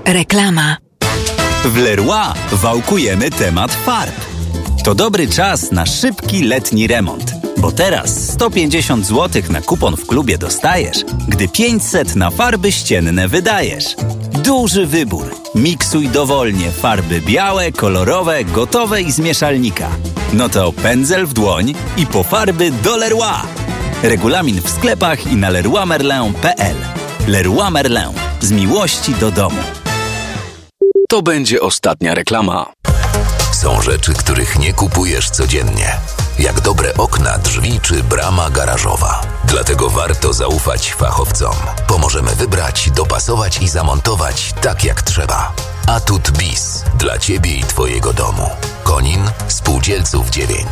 Reklama. W Leroy wałkujemy temat farb. To dobry czas na szybki letni remont, bo teraz 150 zł na kupon w klubie dostajesz, gdy 500 na farby ścienne wydajesz. Duży wybór. Miksuj dowolnie farby białe, kolorowe, gotowe i z mieszalnika. No to pędzel w dłoń i po farby do Leroy. Regulamin w sklepach i na leroymerlin.pl. Leroy Merlin. Z miłości do domu. To będzie ostatnia reklama. Są rzeczy, których nie kupujesz codziennie. Jak dobre okna, drzwi czy brama garażowa. Dlatego warto zaufać fachowcom. Pomożemy wybrać, dopasować i zamontować tak jak trzeba. Atut Bis. Dla Ciebie i Twojego domu. Konin, Spółdzielców 9.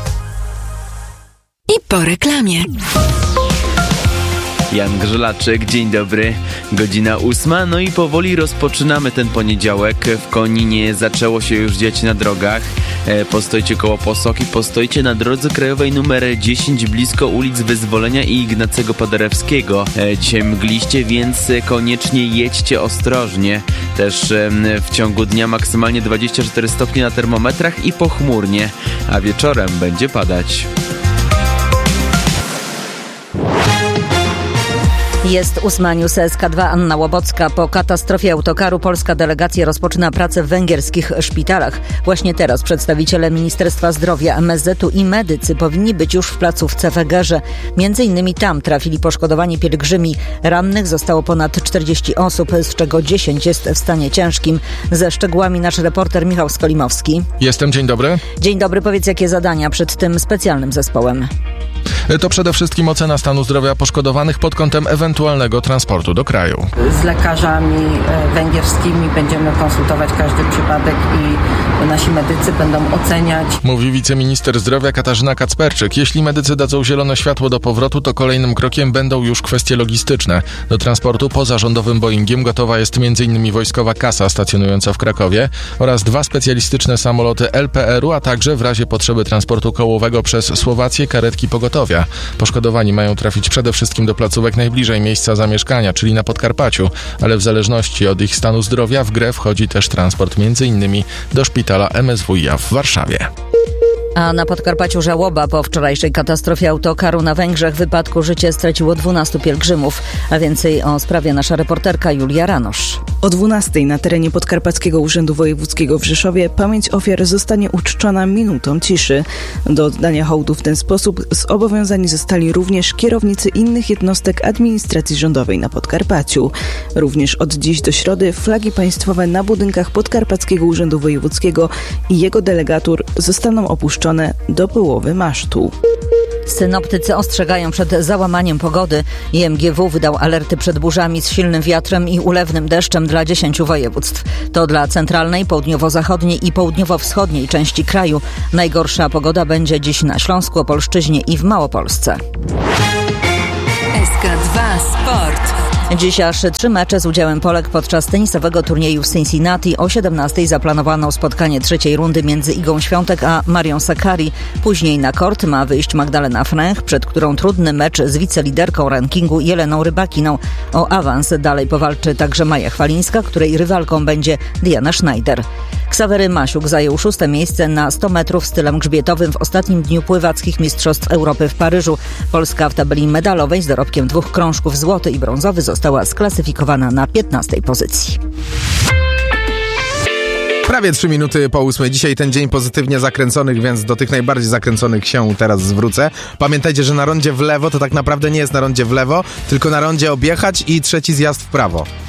I po reklamie. Jan Grzelaczek, dzień dobry, godzina 8, no i powoli rozpoczynamy ten poniedziałek. W Koninie zaczęło się już dziać na drogach. Postojcie koło Posoki, postojcie na drodze krajowej numer 10 blisko ulic Wyzwolenia i Ignacego Paderewskiego. Dzisiaj mgliście, więc koniecznie jedźcie ostrożnie. Też w ciągu dnia maksymalnie 24 stopnie na termometrach i pochmurnie, a wieczorem będzie padać. Jest 8 News SK2, Anna Łobocka. Po katastrofie autokaru polska delegacja rozpoczyna pracę w węgierskich szpitalach. Właśnie teraz przedstawiciele Ministerstwa Zdrowia, MSZ-u i medycy powinni być już w placówce w Egerze. Między innymi tam trafili poszkodowani pielgrzymi. Rannych zostało ponad 40 osób, z czego 10 jest w stanie ciężkim. Ze szczegółami nasz reporter Michał Skolimowski. Jestem, dzień dobry. Dzień dobry, powiedz jakie zadania przed tym specjalnym zespołem? To przede wszystkim ocena stanu zdrowia poszkodowanych pod kątem ewentualnego transportu do kraju. Z lekarzami węgierskimi będziemy konsultować każdy przypadek i nasi medycy będą oceniać. Mówi wiceminister zdrowia Katarzyna Kacperczyk. Jeśli medycy dadzą zielone światło do powrotu, to kolejnym krokiem będą już kwestie logistyczne. Do transportu poza rządowym Boeingiem gotowa jest m.in. wojskowa kasa stacjonująca w Krakowie oraz 2 specjalistyczne samoloty LPR-u, a także w razie potrzeby transportu kołowego przez Słowację karetki pogotowia. Poszkodowani mają trafić przede wszystkim do placówek najbliżej miejsca zamieszkania, czyli na Podkarpaciu, ale w zależności od ich stanu zdrowia w grę wchodzi też transport m.in. do szpitala MSWiA w Warszawie. A na Podkarpaciu żałoba. Po wczorajszej katastrofie autokaru na Węgrzech wypadku życie straciło 12 pielgrzymów. A więcej o sprawie nasza reporterka Julia Ranosz. O 12:00 na terenie Podkarpackiego Urzędu Wojewódzkiego w Rzeszowie pamięć ofiar zostanie uczczona minutą ciszy. Do oddania hołdu w ten sposób zobowiązani zostali również kierownicy innych jednostek administracji rządowej na Podkarpaciu. Również od dziś do środy flagi państwowe na budynkach Podkarpackiego Urzędu Wojewódzkiego i jego delegatur zostaną opuszczone do połowy masztu. Synoptycy ostrzegają przed załamaniem pogody. IMGW wydał alerty przed burzami z silnym wiatrem i ulewnym deszczem dla 10 województw. To dla centralnej, południowo-zachodniej i południowo-wschodniej części kraju. Najgorsza pogoda będzie dziś na Śląsku, Opolszczyźnie i w Małopolsce. SK2 Sport. Dziś aż 3 mecze z udziałem Polek podczas tenisowego turnieju w Cincinnati. O 17:00 zaplanowano spotkanie trzeciej rundy między Igą Świątek a Marią Sakkari. Później na kort ma wyjść Magdalena Fręch, przed którą trudny mecz z wiceliderką rankingu Jeleną Rybakiną. O awans dalej powalczy także Maja Chwalińska, której rywalką będzie Diana Schneider. Ksawery Masiuk zajął 6. miejsce na 100 metrów stylem grzbietowym w ostatnim dniu pływackich Mistrzostw Europy w Paryżu. Polska w tabeli medalowej z dorobkiem 2 krążków złoty i brązowy została sklasyfikowana na 15. pozycji. Prawie 3 minuty po 8. Dzisiaj ten dzień pozytywnie zakręconych, więc do tych najbardziej zakręconych się teraz zwrócę. Pamiętajcie, że na rondzie w lewo to tak naprawdę nie jest na rondzie w lewo, tylko na rondzie objechać i trzeci zjazd w prawo.